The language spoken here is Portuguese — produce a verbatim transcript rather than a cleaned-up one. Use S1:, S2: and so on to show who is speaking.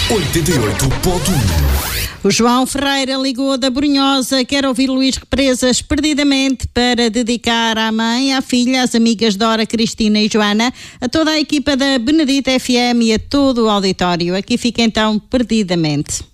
S1: oitenta e oito ponto um.
S2: O João Ferreira ligou da Brunhosa, quer ouvir Luís Represas perdidamente para dedicar à mãe, à filha, às amigas Dora, Cristina e Joana, a toda a equipa da Benedita F M e a todo o auditório. Aqui fica então Perdidamente.